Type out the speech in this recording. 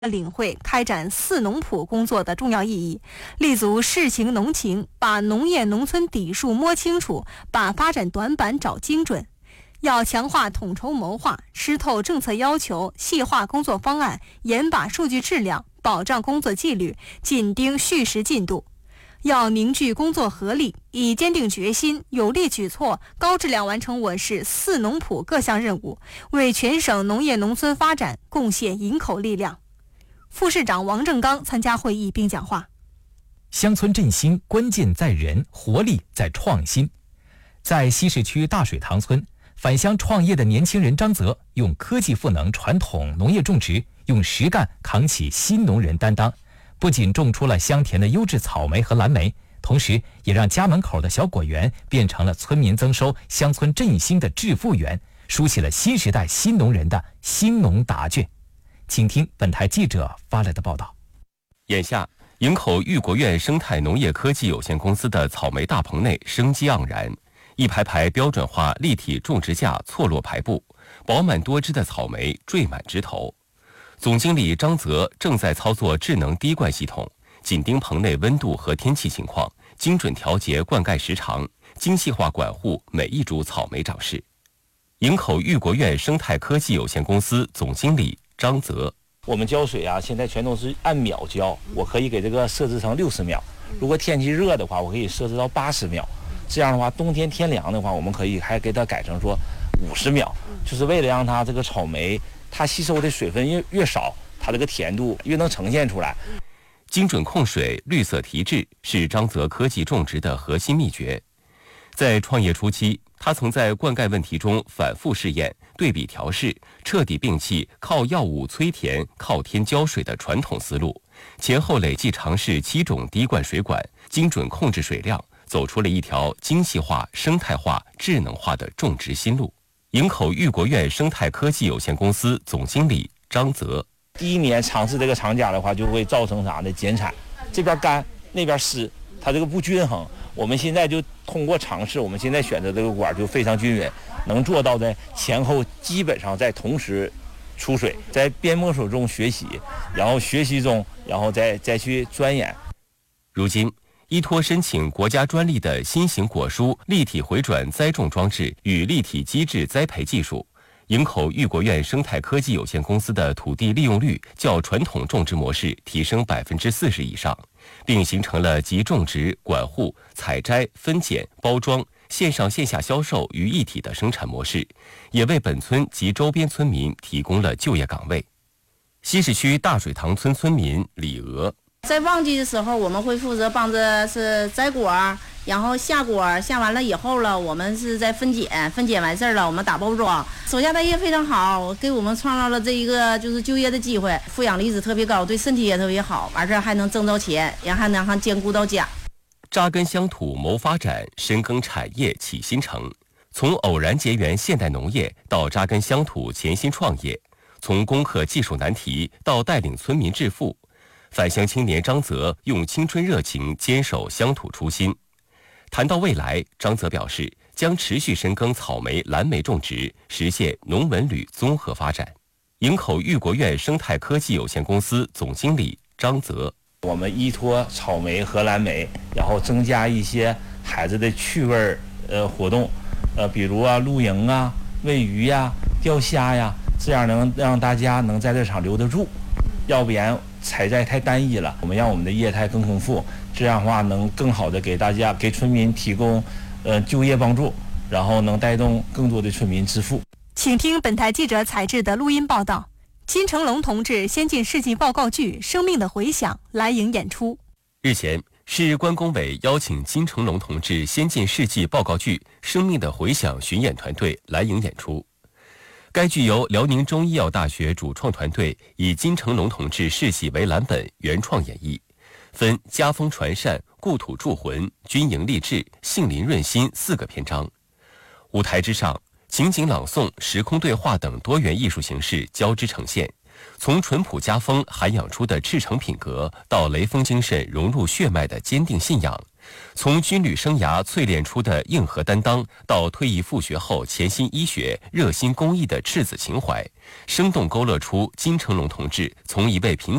领会开展四农普工作的重要意义，立足事情农情，把农业农村底数摸清楚，把发展短板找精准。要强化统筹谋划，吃透政策要求，细化工作方案，严把数据质量，保障工作纪律，紧盯续实进度。要凝聚工作合力，以坚定决心、有力举措，高质量完成我市四农普各项任务，为全省农业农村发展贡献营口力量。副市长王正刚参加会议并讲话。 乡村振兴关键在人，活力在创新。在西市区大水塘村，返乡创业的年轻人张泽用科技赋能传统农业种植，用实干扛起新农人担当，不仅种出了香甜的优质草莓和蓝莓，同时也让家门口的小果园变成了村民增收、乡村振兴的致富园，书写了新时代新农人的新农答卷。请听本台记者发来的报道。 眼下，营口玉国苑生态农业科技有限公司的草莓大棚内生机盎然，一排排标准化立体种植架错落排布，饱满多汁的草莓缀满枝头。总经理张泽正在操作智能滴灌系统，紧盯棚内温度和天气情况，精准调节灌溉时长，精细化管护每一株草莓长势。营口玉国苑生态科技有限公司总经理张泽： 我们浇水现在全都是按秒浇，我可以给这个设置成60秒。如果天气热的话，我可以设置到80秒。这样的话，冬天天凉的话，我们可以还给它改成说50秒，就是为了让它这个草莓它吸收的水分越少，它这个甜度越能呈现出来。 精准控水、绿色提质是张泽科技种植的核心秘诀。在创业初期，他曾在灌溉问题中反复试验、对比调试，彻底摒弃靠药物催甜、靠天浇水的传统思路，前后累计尝试7种滴灌水管，精准控制水量，走出了一条精细化、生态化、智能化的种植新路。营口玉国苑生态科技有限公司总经理张泽： 第一年尝试这个厂家的话，就会造成啥呢？减产，这边干，那边湿，它这个不均衡。我们现在就通过尝试，我们现在选择这个管就非常均匀，能做到在前后基本上在同时出水，在边摸索中学习，然后学习中，然后再去钻研。 如今，依托申请国家专利的新型果蔬立体回转栽种装置与立体机制栽培技术，营口玉国苑生态科技有限公司的土地利用率较传统种植模式提升40%以上，并形成了集种植、管护、采摘、分拣、包装、线上线下销售于一体的生产模式，也为本村及周边村民提供了就业岗位。西市区大水塘村村民李娥： 在旺季的时候，我们会负责帮着是摘果，然后下果，下完了以后了，我们是在分拣完事儿了，我们打包装。手下待业非常好，给我们创造了这一个就是就业的机会，负氧离子特别高，对身体也特别好，完事儿还能挣着钱，然后还能兼顾到家。 扎根乡土谋发展，深耕产业启新城。从偶然结缘现代农业到扎根乡土潜心创业，从攻克技术难题到带领村民致富，返乡青年张泽用青春热情坚守乡土初心。谈到未来，张泽表示将持续深耕草莓、蓝莓种植，实现农文旅综合发展。营口玉国苑生态科技有限公司总经理张泽： 我们依托草莓和蓝莓，然后增加一些孩子的趣味活动，比如露营喂鱼钓虾这样能让大家能在这场留得住，要不然采摘太单一了，我们让我们的业态更丰富，这样的话能更好的给村民提供就业帮助，然后能带动更多的村民致富。 请听本台记者采制的录音报道。金成龙同志先进事迹报告剧《生命的回响》来营演出。 日前，市关工委邀请金成龙同志先进事迹报告剧《生命的回响》巡演团队来营演出。该剧由辽宁中医药大学主创团队以金成龙同志事迹为蓝本原创演绎，分家风传善、故土铸魂、军营励志、杏林润心4个篇章。舞台之上，情景朗诵、时空对话等多元艺术形式交织呈现， 从淳朴家风涵养出的赤诚品格，到雷锋精神融入血脉的坚定信仰；从军旅生涯淬炼出的硬核担当，到退役复学后潜心医学、热心公益的赤子情怀，生动勾勒出金成龙同志从一位平